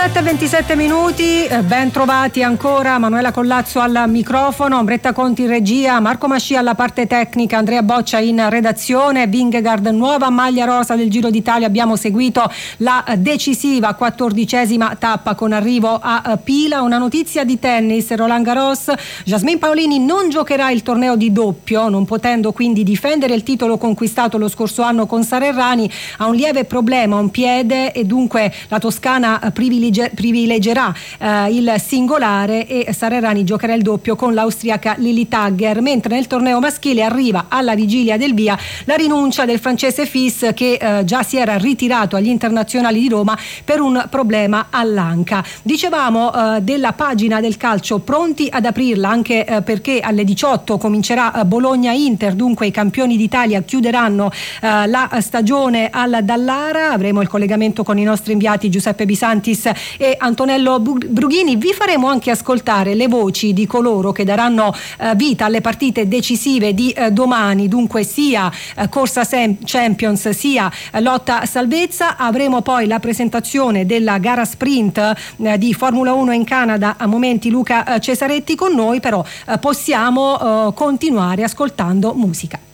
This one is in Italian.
17:27 minuti, ben trovati ancora. Manuela Collazzo al microfono, Ombretta Conti in regia, Marco Mascia alla parte tecnica, Andrea Boccia in redazione. Vingegaard, nuova maglia rosa del Giro d'Italia. Abbiamo seguito la decisiva 14ª tappa con arrivo a Pila. Una notizia di tennis: Roland Garros, Jasmine Paolini non giocherà il torneo di doppio, non potendo quindi difendere il titolo conquistato lo scorso anno con Sara Errani. Ha un lieve problema a un piede e dunque la toscana privilegerà il singolare e Sara Errani giocherà il doppio con l'austriaca Lili Tagger, mentre nel torneo maschile arriva alla vigilia del via la rinuncia del francese Fils, che già si era ritirato agli internazionali di Roma per un problema all'anca. Dicevamo della pagina del calcio, pronti ad aprirla anche perché alle 18 comincerà Bologna-Inter, dunque i campioni d'Italia chiuderanno la stagione al Dallara. Avremo il collegamento con i nostri inviati Giuseppe Bisantis e Antonello Brughini. Vi faremo anche ascoltare le voci di coloro che daranno vita alle partite decisive di domani, dunque sia corsa Champions sia lotta salvezza. Avremo poi la presentazione della gara sprint di Formula 1 in Canada. A momenti Luca Cesaretti con noi, però possiamo continuare ascoltando musica.